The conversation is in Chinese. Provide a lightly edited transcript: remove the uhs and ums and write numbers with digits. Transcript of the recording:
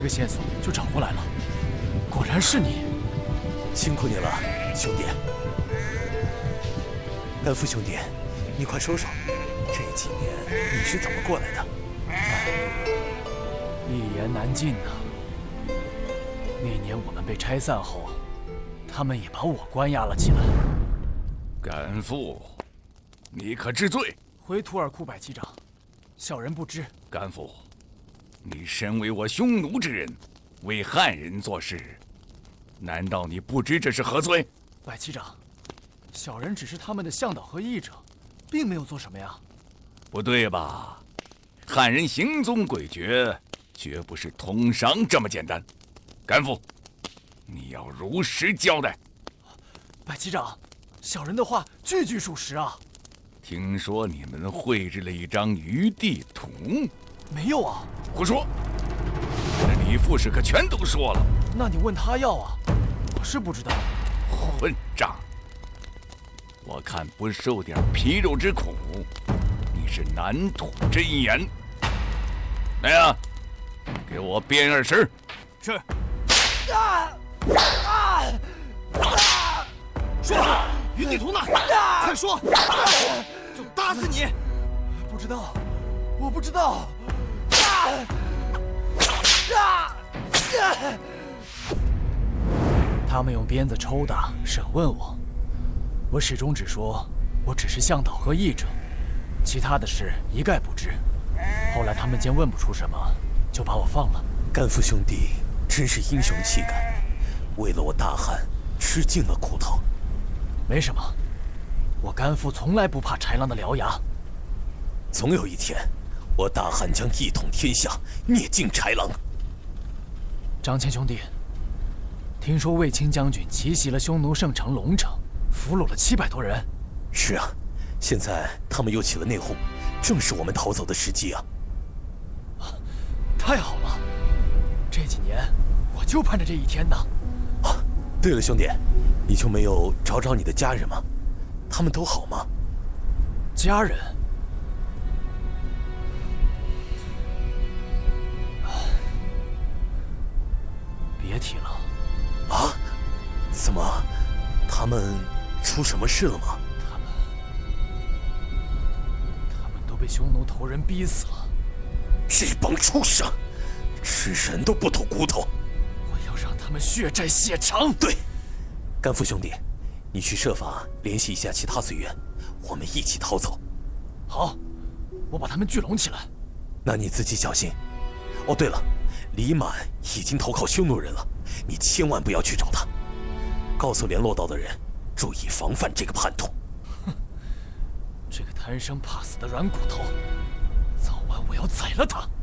这个线索就找过来了，果然是你， 辛苦你了，兄弟。甘父兄弟，你快说说，这几年你是怎么过来的？ 一言难尽呐。那年我们被拆散后，他们也把我关押了起来。 甘父，你可知罪？ 回图尔库百骑长，小人不知。 甘父，你身为我匈奴之人，为汉人做事，难道你不知这是何罪？ 百骑长，小人只是他们的向导和译者，并没有做什么呀。 不对吧？汉人行踪诡谲，绝不是通商这么简单。甘父，你要如实交代。 百骑长，小人的话句句属实啊。 听说你们绘制了一张余地图？ 没有啊。 胡说！这李副使可全都说了。 那你问他要啊，我是不知道。 混账！我看不受点皮肉之苦，你是难吐真言。来呀，给我编2时。 是。 说，余地图呢？快说，就打死你！ 不知道，我不知道。他们用鞭子抽打、审问我，我始终只说我只是向导和译者，其他的事一概不知。后来他们见问不出什么，就把我放了。 甘父兄弟真是英雄气概，为了我大汉吃尽了苦头。 没什么，我甘父从来不怕豺狼的獠牙。 总有一天，我大汉将一统天下，灭尽豺狼。 张骞兄弟，听说卫青将军奇袭了匈奴圣城龙城，俘虏了700多人。 是啊，现在他们又起了内讧，正是我们逃走的时机啊！ 太好了，这几年我就盼着这一天呢。 啊，对了，兄弟，你就没有找你的家人吗？他们都好吗？ 家人？别提了。 啊？怎么？他们出什么事了吗？ 他们都被匈奴头人逼死了。 这帮畜生，吃人都不吐骨头！ 我要让他们血债血偿！ 对，甘父兄弟，你去设法联系一下其他随员，我们一起逃走。 好，我把他们聚拢起来。 那你自己小心。哦，对了，李满已经投靠匈奴人了，你千万不要去找他。告诉联络到的人，注意防范这个叛徒。 哼，这个贪生怕死的软骨头，早晚我要宰了他。